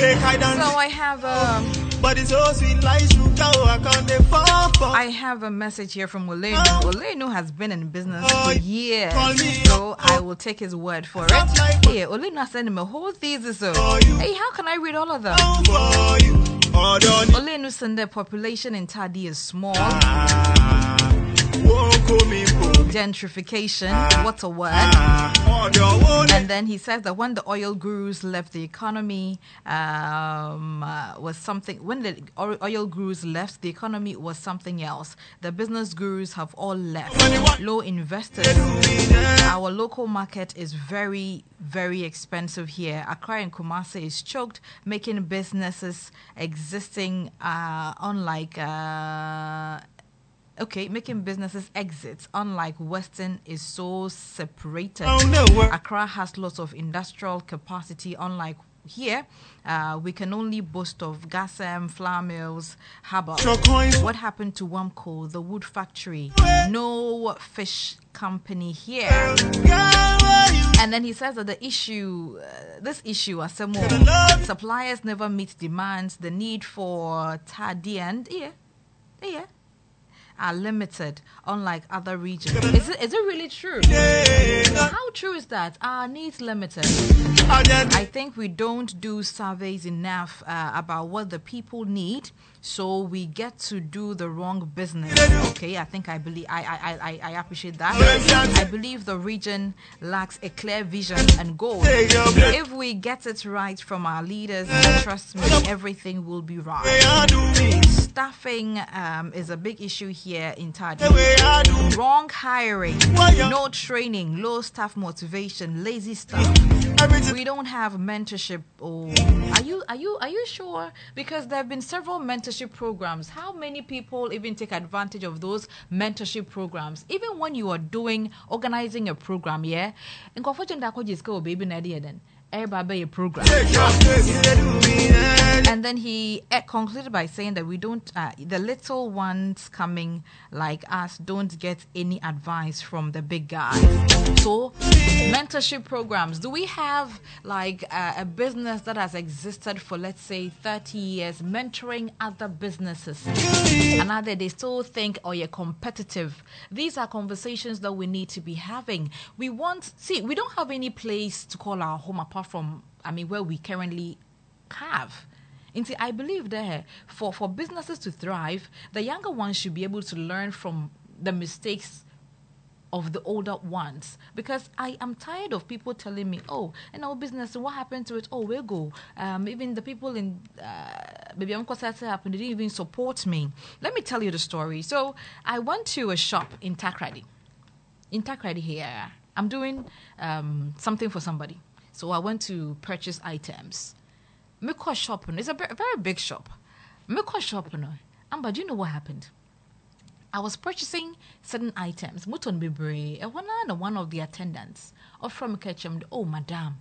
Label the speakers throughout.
Speaker 1: I have
Speaker 2: but it's so sweet like sugar.
Speaker 1: I have a message here from Olenu. Olenu has been in business for years, so I will take his word for it. Hey, Olenu has sent him a whole thesis. Hey, how can I read all of them? Olenu said the population in Tadi is small. Gentrification, what a word. And then he says that when the oil gurus left the economy, was something. When the oil gurus left, the economy was something else. The business gurus have all left. Low investors. Our local market is very, very expensive here. Accra and Kumasi is choked, making businesses existing making businesses exits, unlike Western, is so separated. Accra has lots of industrial capacity, unlike here. We can only boast of Gasem, flour mills, harbour. What happened to Wamco, the wood factory? No fish company here. And then he says that this issue, suppliers never meet demands. The need for Tadi and are limited, unlike other regions. Is it really true? How true is that? Our needs limited. I think we don't do surveys enough about what the people need, so we get to do the wrong business. Okay, I appreciate that. I believe the region lacks a clear vision and goal. If we get it right from our leaders, trust me, everything will be right. Staffing is a big issue here in Tadi. Wrong hiring, no training, low staff motivation, lazy staff. We don't have mentorship. Are you sure? Because there have been several mentorship programs. How many people even take advantage of those mentorship programs? Even when you are organizing a program, yeah. Program. And then he concluded by saying that we don't, the little ones coming like us don't get any advice from the big guys. So, mentorship programs. Do we have like a business that has existed for, let's say, 30 years, mentoring other businesses? And now they still think, you're competitive. These are conversations that we need to be having. We don't have any place to call our home apart from, where we currently have. And I believe that for businesses to thrive, the younger ones should be able to learn from the mistakes of the older ones. Because I am tired of people telling me, in our business, what happened to it? We'll go. Even the people in Baby Uncle said happened, they didn't even support me. Let me tell you the story. So I went to a shop in Takrady. In Takrady here, I'm doing something for somebody. So I went to purchase items. Meko shop, it's a very big shop. Meko shop, but do you know what happened? I was purchasing certain items. Muton Bibre, one of the attendants offered me ketchum. Madam,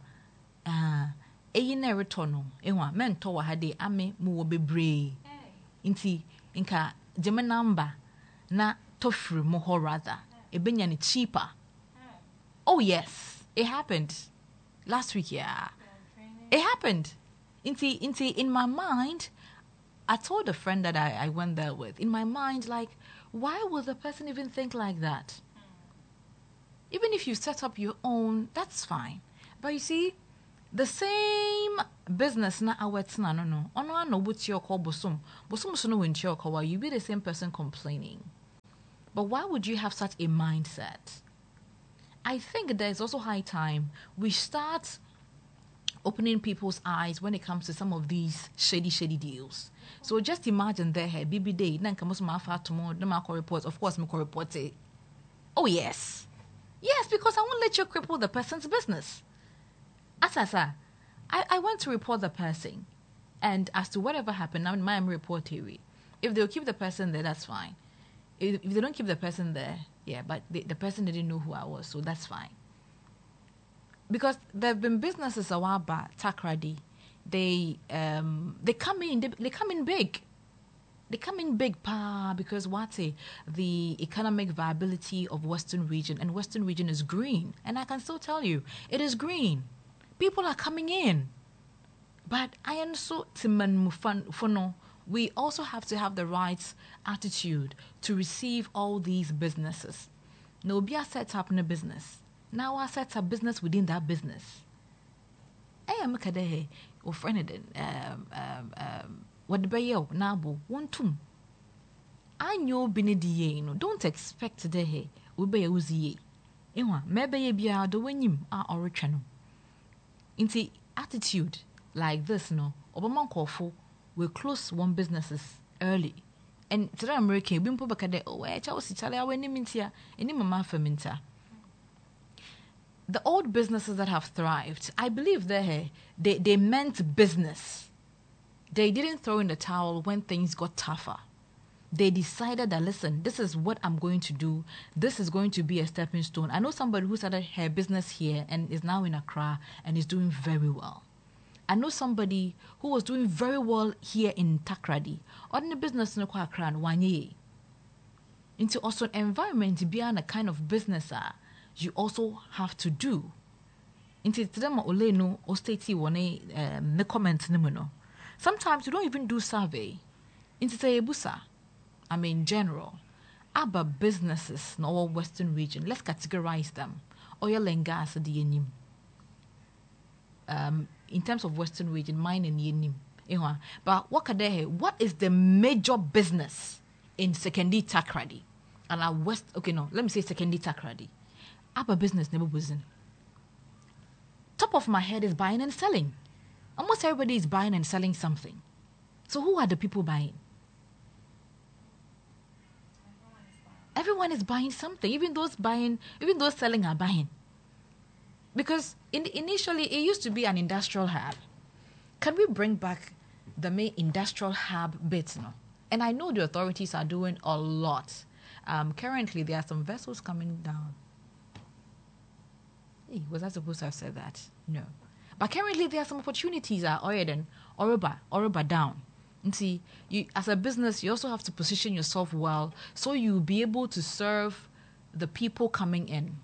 Speaker 1: retono, mento wahade ame muwo bibre. Inti inka jeme number na tofru moho rather. Ebenya ni cheaper. Oh yes, it happened last week. Yeah, it happened. In my mind, I told a friend that I went there with. In my mind, like, why would the person even think like that? Even if you set up your own, that's fine. But you see, the same business na awetsna no. Ono no buti your call bosum. Bosum so no win your call, you be the same person complaining. But why would you have such a mindset? I think there's also high time we start opening people's eyes when it comes to some of these shady deals. So just imagine there, BB Day, then comes my tomorrow, no matter reports. Of course, me report it. Oh yes, because I won't let you cripple the person's business. Asasa, I want to report the person, and as to whatever happened, I'm my report theory. If they'll keep the person there, that's fine. If they don't keep the person there, but the person didn't know who I was, so that's fine. Because there have been businesses a while back, Takrady, they come in big. They come in big because the economic viability of Western region, and Western region is green. And I can still tell you, it is green. People are coming in. But I am so timan mufono. We also have to have the right attitude to receive all these businesses. No, be a set up in a business. Now I set up business within that business. I am a or friend what the bayo nabo one tum. I know Benediye, no, don't expect today, Ube Uzi. Ewa, maybe ye be a do when you are original. Into attitude like this, no, Obama Kofu will close one businesses early. And today American, Bimpo Bacade, oh, I was Italia when Nimintia, and Nimama Fermenta. The old businesses that have thrived, I believe they meant business. They didn't throw in the towel when things got tougher. They decided that, listen, this is what I'm going to do. This is going to be a stepping stone. I know somebody who started her business here and is now in Accra and is doing very well. I know somebody who was doing very well here in Takrady. Or in the business in Accra and 1 year. Into also an environment beyond a kind of business you also have to do. Into them ole no o state one the comments no. Sometimes you don't even do survey. Into say busa. I mean general. About businesses in our western region. Let's categorize them. Oil and gas at the enim. In terms of western region, mine and yenim. But what is the major business in Secondary Takrady? And our west let me say Secondary Takrady. Abba business never was in. Top of my head is buying and selling. Almost everybody is buying and selling something. So who are the people buying? Everyone is buying something. Even those selling are buying. Because initially it used to be an industrial hub. Can we bring back the main industrial hub bit now? And I know the authorities are doing a lot. Currently there are some vessels coming down. Hey, was I supposed to have said that? No. But currently there are some opportunities at Oyeden, Oroba down. And see, you as a business, you also have to position yourself well so you'll be able to serve the people coming in.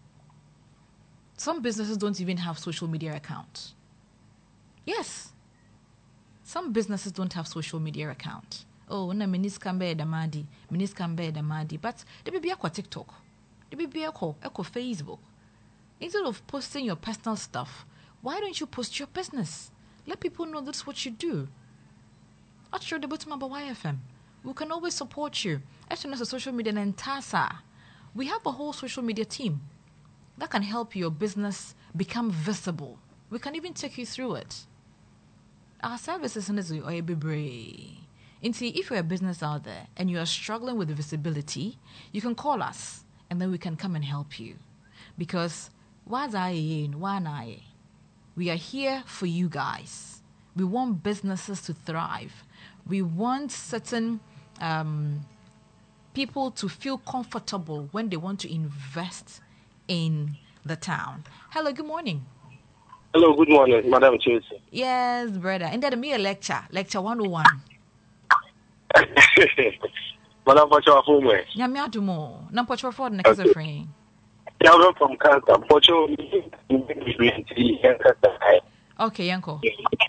Speaker 1: Some businesses don't even have social media accounts. Yes. Some businesses don't have social media account. Oh, na miniskambe damadi. But they be a TikTok. They be a Facebook. Instead of posting your personal stuff, why don't you post your business? Let people know that's what you do. At sure the bottom of YFM. We can always support you. As soon as a social media and TASA, we have a whole social media team that can help your business become visible. We can even take you through it. Our services in this way be brave. And see, if you're a business out there and you are struggling with visibility, you can call us and then we can come and help you. Because we are here for you guys. We want businesses to thrive. We want certain people to feel comfortable when they want to invest in the town. Hello, good morning.
Speaker 3: Hello, good morning, Madam Chelsea.
Speaker 1: Yes, brother. And then me a lecture 101.
Speaker 3: Madam Pocho Afume.
Speaker 1: Nyame adumo. Na Pocho for next friend.
Speaker 3: Yeah, I'm from Canada. Pocho.
Speaker 1: Okay, Yanko.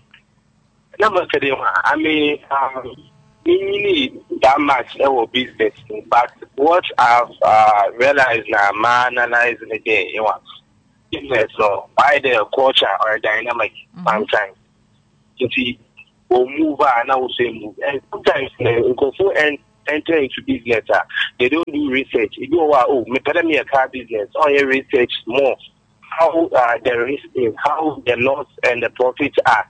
Speaker 3: I mean, we that much our business, but what I've realized now, man, analyzing again, business, so by the culture or dynamic, sometimes you see, we'll move and I will say move, and sometimes and enter into business, they don't do research. You go, me a car business, or you research more how the risk is, how the loss and the profits are.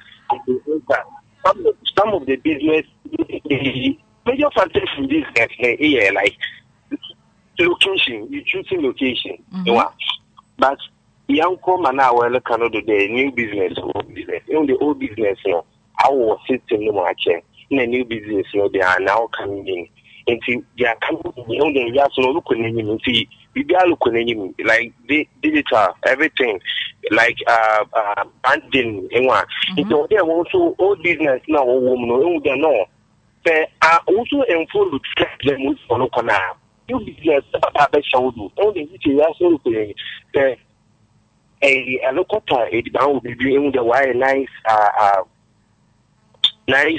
Speaker 3: Some of the business, the major factors in business here, like location, you choosing location, but young come now well cannot do the new business, old business. In the old business, our system no more change. In the new business, they are now coming in. Into they are coming in the years no look on any see we are looking any like the digital everything like branding so they also old business now woman they know they are also enfollow them with for local now new business about show do only which is also a local it down will be doing the wire nice nice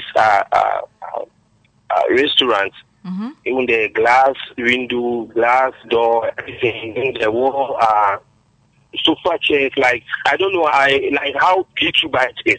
Speaker 3: restaurants. Even the glass window, glass door, everything in the wall, sofa chairs. Like I don't know, I like how beautiful it is.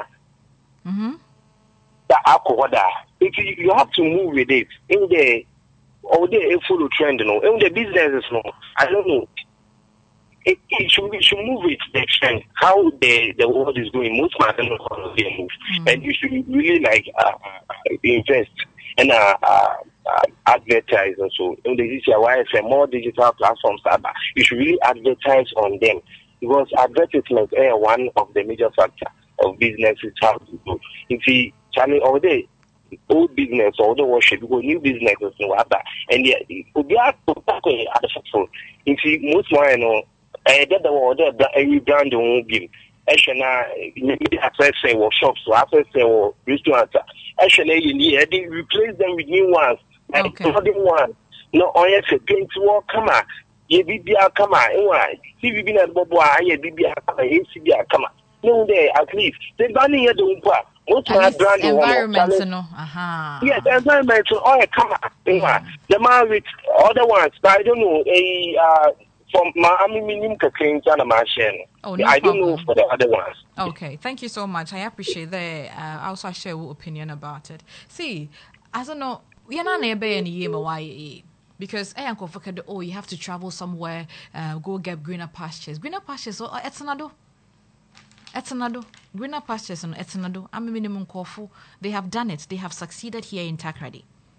Speaker 3: The alcohol you have to move with it. In the all day follow trend, you know. In the businesses, no, I don't know. It should move with the trend. How the world is going, most man don't know how they move, and you should really like invest and advertise also. In this year, why I say more digital platforms are, you should really advertise on them because advertisement is one of the major factors of businesses how to go. If you challenge all day. Old business or the worship because new businesses no other and we are successful. If most more you know that every brand won't give maybe access workshops or access restaurants actually you need to replace them with new ones like modern ones no only say paint work come on ye bibia come on why see bibia bobo ye bibia come ye bibia come no there at least they banning here don't work. Most brand
Speaker 1: environmental,
Speaker 3: yes, environmental. Oh, come on, the man with other ones. But I don't know. From Miami minimum
Speaker 1: Oh, no
Speaker 3: I
Speaker 1: problem.
Speaker 3: don't know for the other ones.
Speaker 1: Okay, thank you so much. I appreciate that. I also share your opinion about it. See, I don't know. We are not any year because you have to travel somewhere, go get greener pastures. Greener pastures. Oh, it's another. Etenado, greener pastures on Etenado, minimum Kofu, they have done it. They have succeeded here in Takrady.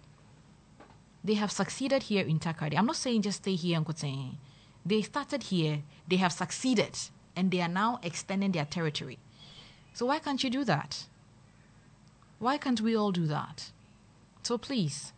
Speaker 1: I'm not saying just stay here and Kote. They started here, they have succeeded, and they are now extending their territory. So why can't you do that? Why can't we all do that? So please,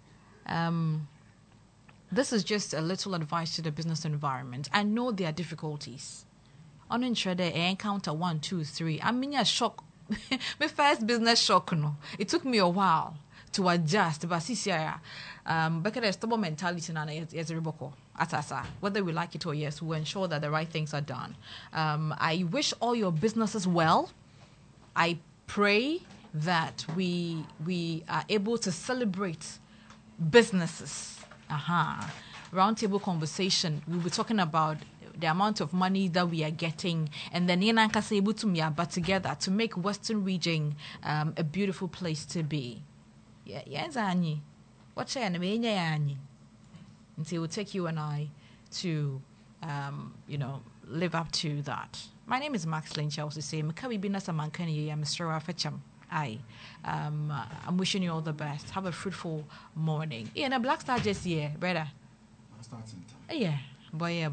Speaker 1: this is just a little advice to the business environment. I know there are difficulties. On intraday, I encounter 1, 2, 3. I mean, a shock. My first business shock, no. It took me a while to adjust. But CCI, because there's stubborn mentality now. Yes, Atasa. Whether we like it or yes, we ensure that the right things are done. I wish all your businesses well. I pray that we are able to celebrate businesses. Roundtable conversation. We'll be talking about the amount of money that we are getting, and then but together to make Western region a beautiful place to be. What until we'll take you and I to live up to that. My name is Max Lynch. I also say I'm wishing you all the best. Have a fruitful morning. Yeah, a Black Star just here, brother. Yeah, boy.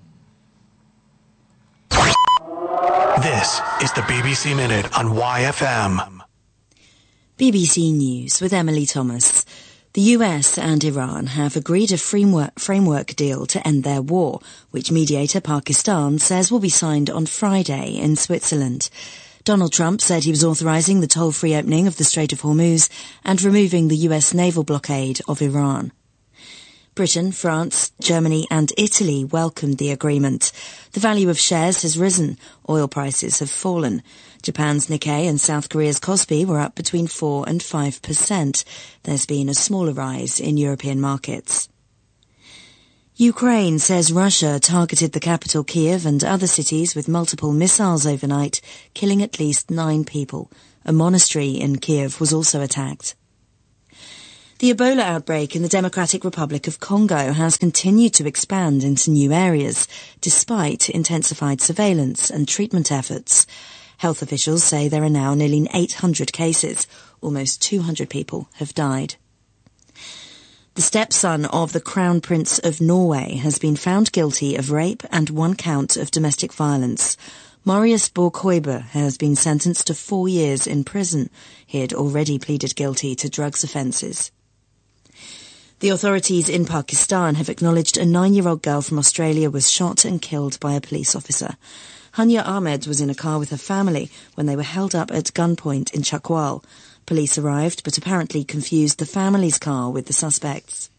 Speaker 4: This is the BBC Minute on YFM.
Speaker 5: BBC News with Emily Thomas. The US and Iran have agreed a framework deal to end their war, which mediator Pakistan says will be signed on Friday in Switzerland. Donald Trump said he was authorizing the toll-free opening of the Strait of Hormuz and removing the US naval blockade of Iran. Britain, France, Germany and Italy welcomed the agreement. The value of shares has risen. Oil prices have fallen. Japan's Nikkei and South Korea's Kospi were up between 4% and 5%. There's been a smaller rise in European markets. Ukraine says Russia targeted the capital Kiev and other cities with multiple missiles overnight, killing at least 9 people. A monastery in Kiev was also attacked. The Ebola outbreak in the Democratic Republic of Congo has continued to expand into new areas, despite intensified surveillance and treatment efforts. Health officials say there are now nearly 800 cases. Almost 200 people have died. The stepson of the Crown Prince of Norway has been found guilty of rape and 1 count of domestic violence. Marius Borg-Høiber has been sentenced to 4 years in prison. He had already pleaded guilty to drugs offences. The authorities in Pakistan have acknowledged a 9-year-old girl from Australia was shot and killed by a police officer. Hania Ahmed was in a car with her family when they were held up at gunpoint in Chakwal. Police arrived but apparently confused the family's car with the suspects.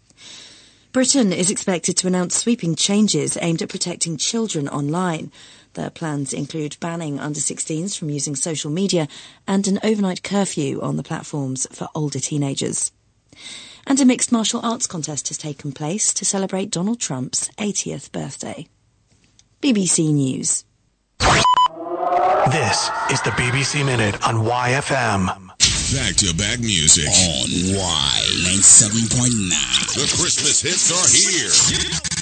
Speaker 5: Britain is expected to announce sweeping changes aimed at protecting children online. The plans include banning under-16s from using social media and an overnight curfew on the platforms for older teenagers. And a mixed martial arts contest has taken place to celebrate Donald Trump's 80th birthday. BBC News.
Speaker 4: This is the BBC Minute on YFM.
Speaker 6: Back-to-back music on Y 97.9. The Christmas hits are here.